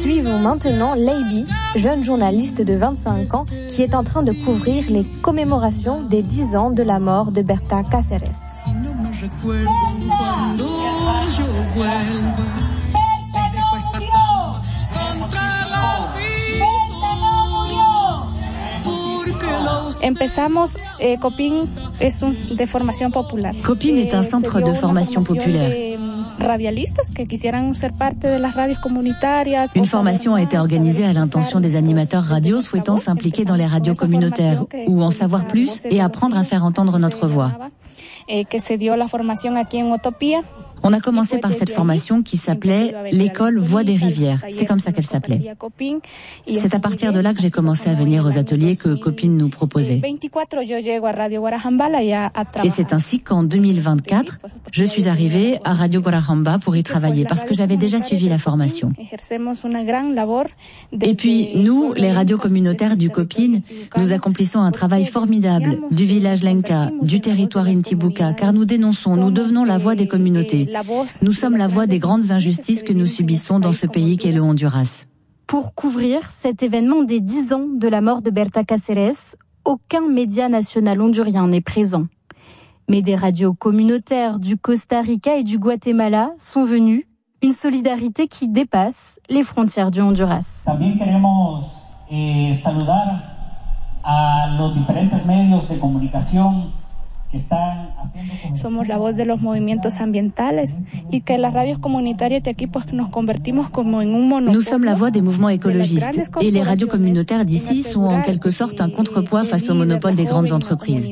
Suivons maintenant Leiby, jeune journaliste de 25 ans qui est en train de couvrir les commémorations des 10 ans de la mort de Berta Cáceres. Copin est un centre de formation populaire. Une formation a été organisée à l'intention des animateurs radio souhaitant s'impliquer dans les radios communautaires ou en savoir plus et apprendre à faire entendre notre voix. On a commencé par cette formation qui s'appelait l'école Voix des Rivières. C'est comme ça qu'elle s'appelait. C'est à partir de là que j'ai commencé à venir aux ateliers que Copin nous proposait. Et c'est ainsi qu'en 2024, je suis arrivée à Radio Guarajamba pour y travailler parce que j'avais déjà suivi la formation. Et puis, nous, les radios communautaires du Copin, nous accomplissons un travail formidable du village Lenca, du territoire Intibucá, car nous dénonçons, nous devenons la voix des communautés. Nous sommes la voix des grandes injustices que nous subissons dans ce pays qu'est le Honduras. Pour couvrir cet événement des 10 ans de la mort de Berta Cáceres, aucun média national hondurien n'est présent. Mais des radios communautaires du Costa Rica et du Guatemala sont venues, une solidarité qui dépasse les frontières du Honduras. También queremos saludar a los diferentes medios de comunicación. Somos la voz de los movimientos ambientales y que las radios comunitarias de aquí pues nos convertimos como en un monopolio. Nous sommes la voix des mouvements écologistes et les radios communautaires d'ici sont en quelque sorte un contrepoids face au monopole des grandes entreprises.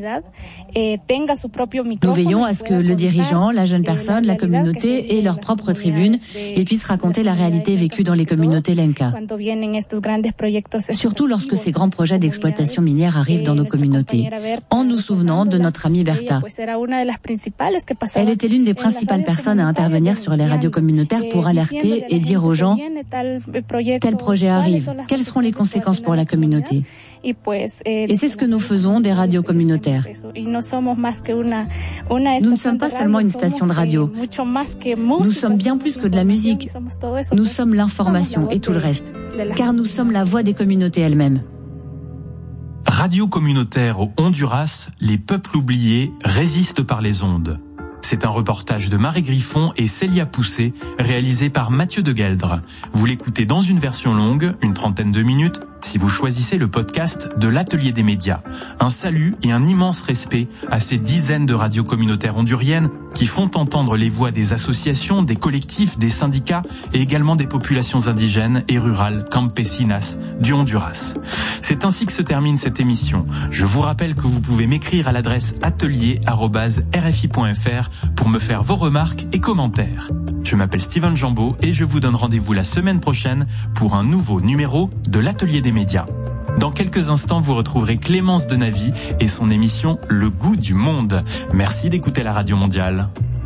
Nous veillons à ce que le dirigeant, la jeune personne, la communauté aient leur propre tribune et puissent raconter la réalité vécue dans les communautés Lenca. Surtout lorsque ces grands projets d'exploitation minière arrivent dans nos communautés, en nous souvenant de notre amie Berta. Elle était l'une des principales personnes à intervenir sur les radios communautaires pour alerter et dire aux gens « tel projet arrive, quelles seront les conséquences pour la communauté ?» Et c'est ce que nous faisons des radios communautaires. Nous ne sommes pas seulement une station de radio. Nous sommes bien plus que de la musique. Nous sommes l'information et tout le reste. Car nous sommes la voix des communautés elles-mêmes. Radio communautaire au Honduras, les peuples oubliés résistent par les ondes. C'est un reportage de Marie Griffon et Célia Poussé, réalisé par Mathieu de Gueldre. Vous l'écoutez dans une version longue, une trentaine de minutes, si vous choisissez le podcast de l'Atelier des médias. Un salut et un immense respect à ces dizaines de radios communautaires honduriennes qui font entendre les voix des associations, des collectifs, des syndicats et également des populations indigènes et rurales, campesinas, du Honduras. C'est ainsi que se termine cette émission. Je vous rappelle que vous pouvez m'écrire à l'adresse atelier@rfi.fr pour me faire vos remarques et commentaires. Je m'appelle Steven Jambeau et je vous donne rendez-vous la semaine prochaine pour un nouveau numéro de l'Atelier des médias. Dans quelques instants, vous retrouverez Clémence Denavy et son émission Le goût du monde. Merci d'écouter la Radio Mondiale.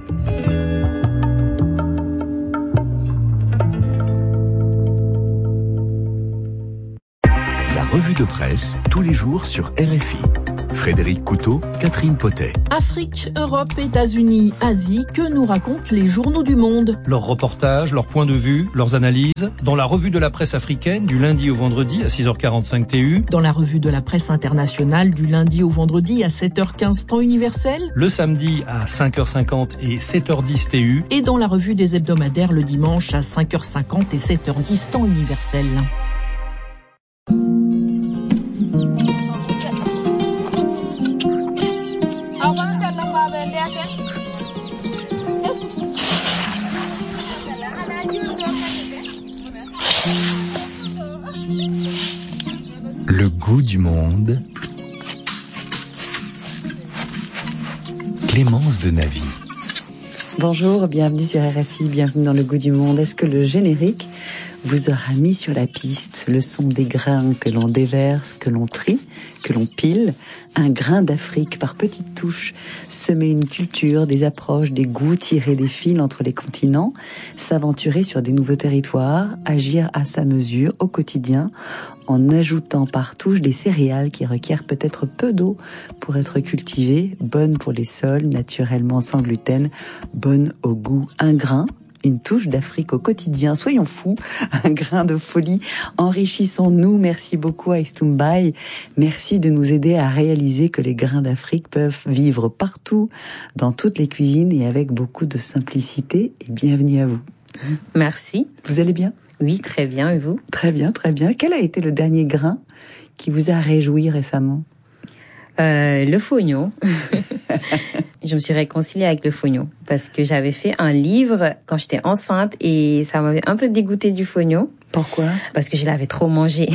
La revue de presse, tous les jours sur RFI. Frédéric Couteau, Catherine Potet. Afrique, Europe, États-Unis, Asie, que nous racontent les journaux du monde? Leurs reportages, leurs points de vue, leurs analyses, dans la revue de la presse africaine du lundi au vendredi à 6h45 TU. Dans la revue de la presse internationale du lundi au vendredi à 7h15 temps universel. Le samedi à 5h50 et 7h10 TU. Et dans la revue des hebdomadaires le dimanche à 5h50 et 7h10 temps universel. Le goût du monde. Clémence Denavy. Bonjour, bienvenue sur RFI, bienvenue dans Le goût du monde. Est-ce que le générique vous aura mis sur la piste le son des grains que l'on déverse, que l'on trie, que l'on pile? Un grain d'Afrique par petites touches, semer une culture, des approches, des goûts, tirer des fils entre les continents, s'aventurer sur des nouveaux territoires, agir à sa mesure au quotidien, en ajoutant par touche des céréales qui requièrent peut-être peu d'eau pour être cultivées, bonnes pour les sols, naturellement sans gluten, bonnes au goût. Un grain, une touche d'Afrique au quotidien. Soyons fous, un grain de folie, enrichissons-nous. Merci beaucoup à Istumbai. Merci de nous aider à réaliser que les grains d'Afrique peuvent vivre partout, dans toutes les cuisines et avec beaucoup de simplicité. Et bienvenue à vous. Merci. Vous allez bien ? Oui, très bien. Et vous ? Très bien, très bien. Quel a été le dernier grain qui vous a réjoui récemment ? Le fognon. Je me suis réconciliée avec le fognon parce que j'avais fait un livre quand j'étais enceinte et ça m'avait un peu dégoûtée du fognon. Pourquoi ? Parce que je l'avais trop mangé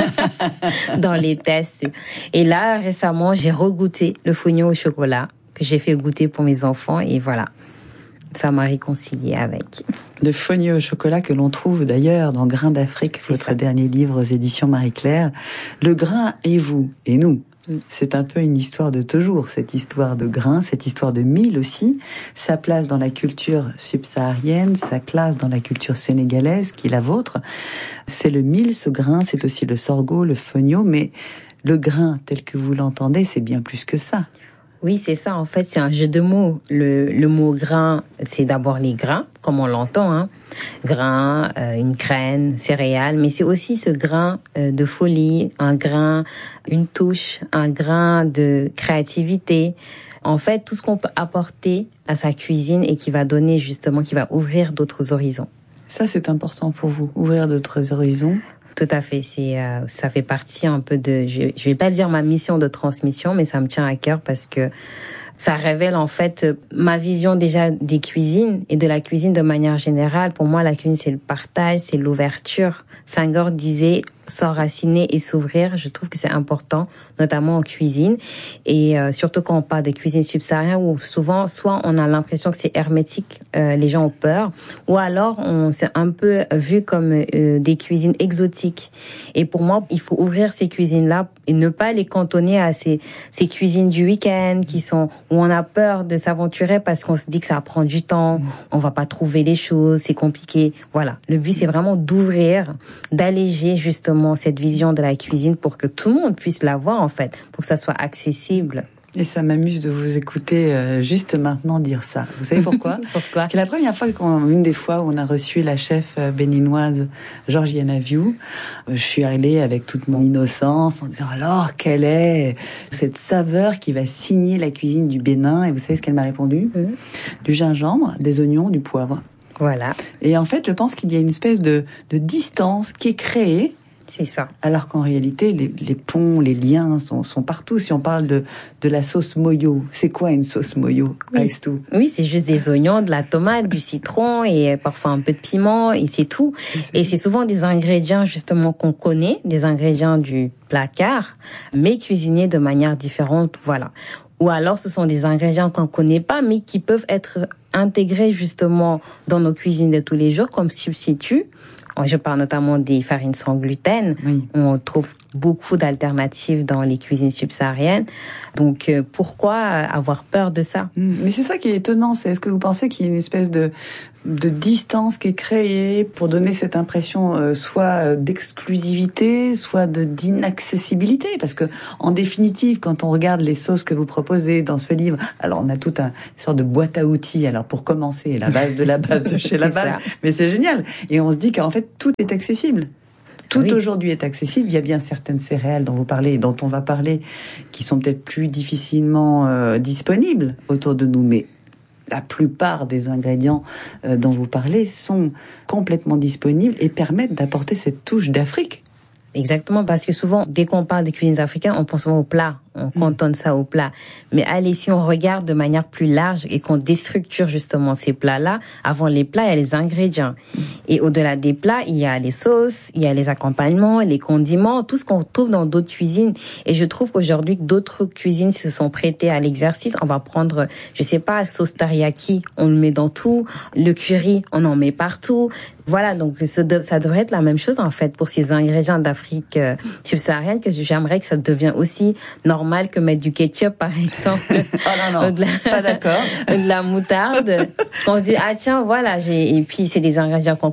dans les tests. Et là, récemment, j'ai regoûté le fognon au chocolat que j'ai fait goûter pour mes enfants et voilà. Ça m'a réconciliée avec. Le fognon au chocolat que l'on trouve d'ailleurs dans Grains d'Afrique, votre dernier livre aux éditions Marie-Claire. Le grain et vous, et nous. C'est un peu une histoire de toujours, cette histoire de grain, cette histoire de mil aussi. Sa place dans la culture subsaharienne, sa place dans la culture sénégalaise, qui est la vôtre. C'est le mil, ce grain, c'est aussi le sorgho, le fognon, mais le grain tel que vous l'entendez, c'est bien plus que ça. Oui, c'est ça. En fait, c'est un jeu de mots. Le mot grain, c'est d'abord les grains, comme on l'entend, hein. Grain, une graine, céréales, mais c'est aussi ce grain de folie, un grain, une touche, un grain de créativité. En fait, tout ce qu'on peut apporter à sa cuisine et qui va donner justement, qui va ouvrir d'autres horizons. Ça, c'est important pour vous, ouvrir d'autres horizons. Tout à fait, ça fait partie un peu de, je vais pas dire ma mission de transmission, mais ça me tient à cœur parce que ça révèle en fait ma vision déjà des cuisines et de la cuisine de manière générale. Pour moi, la cuisine, c'est le partage, c'est l'ouverture. Senghor disait s'enraciner et s'ouvrir. Je trouve que c'est important, notamment en cuisine. Et surtout quand on parle de cuisine subsaharienne, où souvent, soit on a l'impression que c'est hermétique, les gens ont peur, ou alors on s'est un peu vu comme des cuisines exotiques. Et pour moi, il faut ouvrir ces cuisines-là et ne pas les cantonner à ces cuisines du week-end qui sont où on a peur de s'aventurer parce qu'on se dit que ça prend du temps, on va pas trouver les choses, c'est compliqué. Voilà. Le but, c'est vraiment d'ouvrir, d'alléger justement cette vision de la cuisine pour que tout le monde puisse la voir, en fait, pour que ça soit accessible. Et ça m'amuse de vous écouter juste maintenant dire ça. Vous savez pourquoi ? Pourquoi ? Parce que la première fois, une des fois où on a reçu la chef béninoise Georgiana Viu, je suis allée avec toute mon innocence en disant alors quelle est cette saveur qui va signer la cuisine du Bénin ? Et vous savez ce qu'elle m'a répondu ? Du gingembre, des oignons, du poivre. Voilà. Et en fait, je pense qu'il y a une espèce de distance qui est créée. C'est ça. Alors qu'en réalité, les ponts, les liens sont partout. Si on parle de la sauce moyo, c'est quoi une sauce moyo ? Oui, c'est juste des oignons, de la tomate, du citron et parfois un peu de piment et c'est tout. Et c'est souvent des ingrédients justement qu'on connaît, des ingrédients du placard, mais cuisinés de manière différente, voilà. Ou alors ce sont des ingrédients qu'on connaît pas, mais qui peuvent être intégrés justement dans nos cuisines de tous les jours comme substitut. Je parle notamment des farines sans gluten. Oui. On trouve beaucoup d'alternatives dans les cuisines subsahariennes. Donc, pourquoi avoir peur de ça ? Mais c'est ça qui est étonnant. Est-ce que vous pensez qu'il y a une espèce de distance qui est créée pour donner cette impression soit d'exclusivité, soit d'inaccessibilité ? Parce que, en définitive, quand on regarde les sauces que vous proposez dans ce livre, alors on a toute une sorte de boîte à outils. Alors, pour commencer, la base de la base de chez la base. Mais c'est génial. Et on se dit qu'en fait, tout est accessible. Tout aujourd'hui est accessible. Il y a bien certaines céréales dont vous parlez et dont on va parler qui sont peut-être plus difficilement disponibles autour de nous, mais la plupart des ingrédients dont vous parlez sont complètement disponibles et permettent d'apporter cette touche d'Afrique. Exactement, parce que souvent, dès qu'on parle de cuisines africaines, on pense souvent au plat. On cantonne ça au plat. Mais allez, si on regarde de manière plus large et qu'on déstructure justement ces plats-là, avant les plats, il y a les ingrédients. Et au-delà des plats, il y a les sauces, il y a les accompagnements, les condiments, tout ce qu'on trouve dans d'autres cuisines. Et je trouve qu'aujourd'hui, que d'autres cuisines se sont prêtées à l'exercice. On va prendre, je sais pas, sauce teriyaki, on le met dans tout. Le curry, on en met partout. Voilà, donc ça devrait être la même chose en fait pour ces ingrédients d'Afrique subsaharienne, que j'aimerais que ça devienne aussi normal que mettre du ketchup par exemple. Non, pas d'accord. De la moutarde. On se dit tiens voilà, et puis c'est des ingrédients qu'on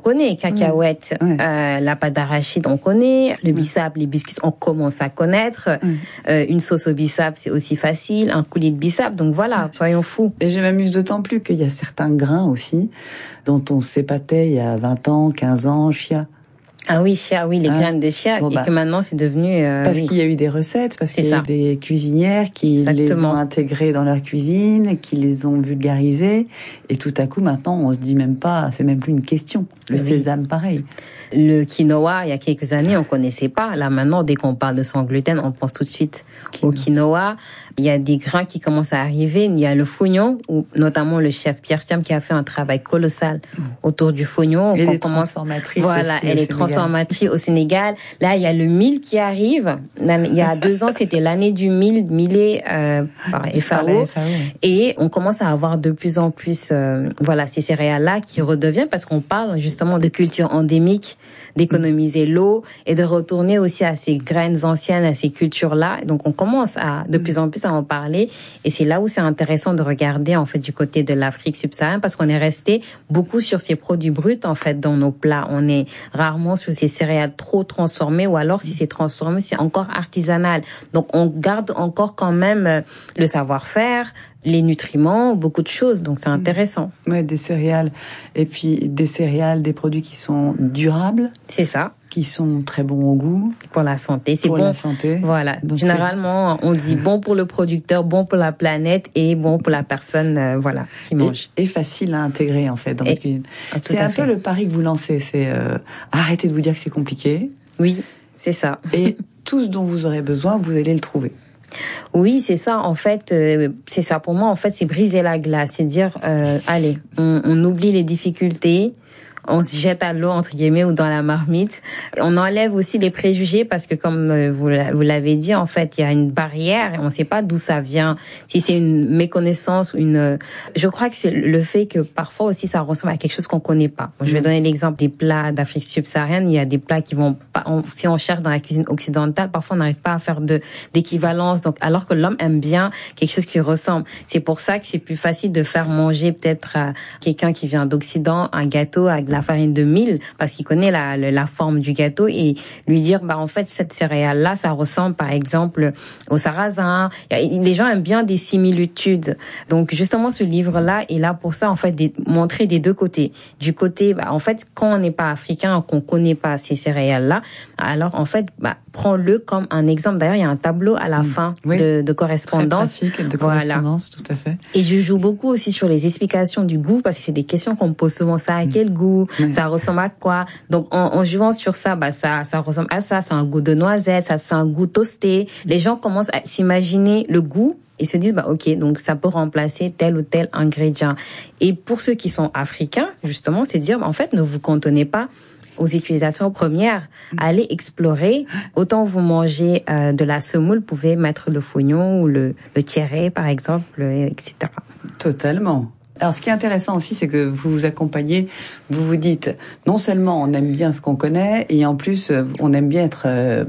connaît. Cacahuètes, la pâte d'arachide, on connaît. Le bissap, les biscuits, on commence à connaître. Une sauce au bissap, c'est aussi facile. Un coulis de bissap, donc voilà, soyons fous. Et je m'amuse d'autant plus qu'il y a certains grains aussi dont on s'épatait il y a 20 ans, 15 ans, chia. Ah oui, chia, oui, les graines de chia, et que maintenant c'est devenu... parce qu'il y a eu des recettes, parce qu'il y a eu des cuisinières qui les ont intégrées dans leur cuisine, qui les ont vulgarisées, et tout à coup maintenant on se dit même pas, c'est même plus une question. Le sésame, pareil. Le quinoa, il y a quelques années, on connaissait pas. Là, maintenant, dès qu'on parle de sans gluten, on pense tout de suite au quinoa. Il y a des grains qui commencent à arriver. Il y a le fognon, où notamment le chef Pierre Thiam qui a fait un travail colossal autour du fognon. Et les transformatrices. Voilà, elle est transformatrice au Sénégal. Là, il y a le mil qui arrive. Il y a 2 ans, c'était l'année du mil, millé par FAO. Et on commence à avoir de plus en plus, ces céréales-là qui redeviennent, parce qu'on parle justement de culture endémique, d'économiser l'eau et de retourner aussi à ces graines anciennes, à ces cultures-là. Donc on commence à de plus en plus à en parler, et c'est là où c'est intéressant de regarder en fait du côté de l'Afrique subsaharienne, parce qu'on est resté beaucoup sur ces produits bruts en fait dans nos plats. On est rarement sur ces céréales trop transformées, ou alors si c'est transformé, c'est encore artisanal. Donc on garde encore quand même le savoir-faire, les nutriments, beaucoup de choses, donc c'est intéressant. Ouais, des céréales, et puis des céréales, des produits qui sont durables. C'est ça. Qui sont très bons au goût. Pour la santé, c'est pour bon. La santé. Voilà. Donc généralement, on dit bon pour le producteur, bon pour la planète et bon pour la personne, qui mange. Et facile à intégrer en fait dans votre cuisine. C'est un peu le pari que vous lancez, c'est arrêtez de vous dire que c'est compliqué. Oui, c'est ça. Et tout ce dont vous aurez besoin, vous allez le trouver. Oui, c'est ça. En fait, c'est ça. Pour moi, en fait, c'est briser la glace. C'est dire, allez, on oublie les difficultés. On se jette à l'eau, entre guillemets, ou dans la marmite. On enlève aussi les préjugés, parce que comme vous l'avez dit, en fait, il y a une barrière et on ne sait pas d'où ça vient. Si c'est une méconnaissance ou je crois que c'est le fait que parfois aussi ça ressemble à quelque chose qu'on connaît pas. Je vais donner l'exemple des plats d'Afrique subsaharienne. Il y a des plats qui vont pas, si on cherche dans la cuisine occidentale, parfois on n'arrive pas à faire d'équivalence. Donc, alors que l'homme aime bien quelque chose qui ressemble. C'est pour ça que c'est plus facile de faire manger peut-être à quelqu'un qui vient d'Occident un gâteau avec la farine de mil, parce qu'il connaît la forme du gâteau, et lui dire en fait cette céréale là ça ressemble par exemple au sarrasin. Les gens aiment bien des similitudes, donc justement ce livre là est là pour ça, en fait, montrer des deux côtés. Du côté en fait, quand on n'est pas africain, qu'on connaît pas ces céréales là, alors en fait prends-le comme un exemple. D'ailleurs, il y a un tableau à la fin de correspondance. Très pratique, de correspondance, tout à fait. Et je joue beaucoup aussi sur les explications du goût, parce que c'est des questions qu'on me pose souvent. Ça a quel goût? Ça ressemble à quoi? Donc, en jouant sur ça, ça ressemble à ça. C'est un goût de noisette, ça, c'est un goût toasté. Les gens commencent à s'imaginer le goût et se disent, ok, donc ça peut remplacer tel ou tel ingrédient. Et pour ceux qui sont africains, justement, c'est dire, en fait, ne vous cantonnez pas aux utilisations premières. Allez explorer. Autant vous mangez de la semoule, vous pouvez mettre le fognon ou le tiéré, par exemple, etc. Totalement. Alors, ce qui est intéressant aussi, c'est que vous vous accompagnez, vous vous dites, non seulement on aime bien ce qu'on connaît, et en plus, on aime bien être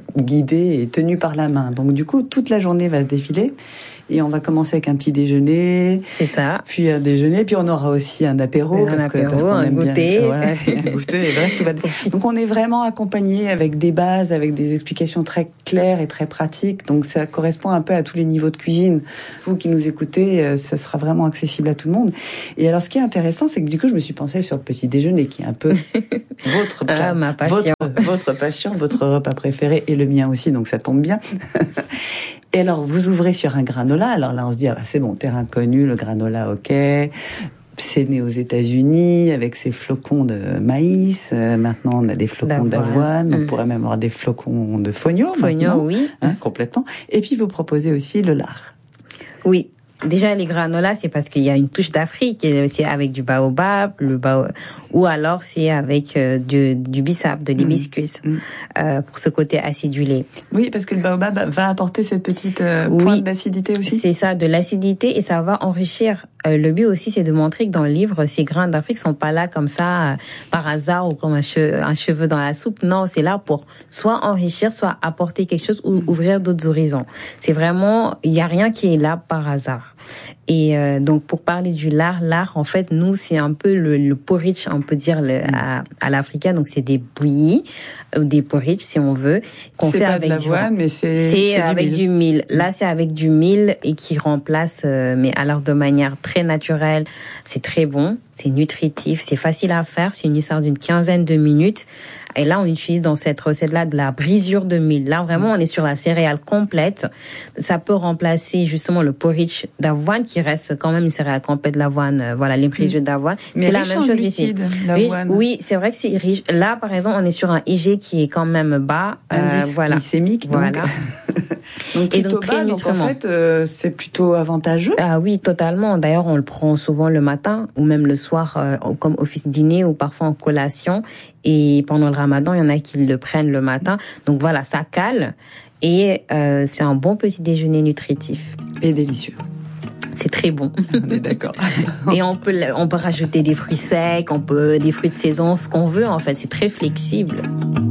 guidé et tenu par la main. Donc, du coup, toute la journée va se défiler. Et on va commencer avec un petit déjeuner. C'est ça. Puis un déjeuner. Puis on aura aussi un apéro. Parce qu'on aime goûter. Bien. Voilà, un goûter. Et bref, tout va. Donc on est vraiment accompagné avec des bases, avec des explications très claires et très pratiques. Donc ça correspond un peu à tous les niveaux de cuisine. Vous qui nous écoutez, ça sera vraiment accessible à tout le monde. Et alors ce qui est intéressant, c'est que du coup, je me suis pensée sur le petit déjeuner, qui est un peu votre plat, ma passion. votre passion, votre repas préféré et le mien aussi. Donc ça tombe bien. Et alors, vous ouvrez sur un granola. Alors là, on se dit, c'est bon, terrain connu, le granola, ok. C'est né aux États-Unis avec ses flocons de maïs. Maintenant, on a des flocons d'avoine. On pourrait même avoir des flocons de fognon. Fognon, oui. Complètement. Et puis, vous proposez aussi le lard. Oui. Déjà, les granolas, c'est parce qu'il y a une touche d'Afrique. C'est avec du baobab, ou alors c'est avec du bissap, de l'hibiscus, pour ce côté acidulé. Oui, parce que le baobab va apporter cette petite pointe d'acidité aussi. C'est ça, de l'acidité, et ça va enrichir. Le but aussi, c'est de montrer que dans le livre, ces grains d'Afrique sont pas là comme ça, par hasard, ou comme un cheveu dans la soupe. Non, c'est là pour soit enrichir, soit apporter quelque chose, ou ouvrir d'autres horizons. C'est vraiment, il y a rien qui est là par hasard. Et donc pour parler du lard en fait nous c'est un peu le porridge, on peut dire à l'africaine, donc c'est des bouillies ou des porridge si on veut, qu'on fait avec de l'avoine, mais c'est avec du mil. Là c'est avec du mil et qui remplace mais alors de manière très naturelle. C'est très bon, c'est nutritif, c'est facile à faire, c'est une histoire d'une 15aine de minutes. Et là, on utilise dans cette recette-là de la brisure de mil. Là, vraiment, on est sur la céréale complète. Ça peut remplacer justement le porridge d'avoine, qui reste quand même une céréale complète d'avoine. Voilà, les brisures d'avoine. Mais c'est la même chose ici. Oui, c'est vrai que c'est riche. Là, par exemple, on est sur un IG qui est quand même bas. Indice glycémique, donc. Voilà. Donc plutôt bas, donc en fait, c'est plutôt avantageux. Ah oui, totalement. D'ailleurs, on le prend souvent le matin ou même le soir, comme office dîner ou parfois en collation. Et pendant le ramadan, il y en a qui le prennent le matin. Donc voilà, ça cale et c'est un bon petit déjeuner nutritif. Et délicieux. C'est très bon. On est d'accord. Et on peut rajouter des fruits secs, des fruits de saison, ce qu'on veut en fait. C'est très flexible.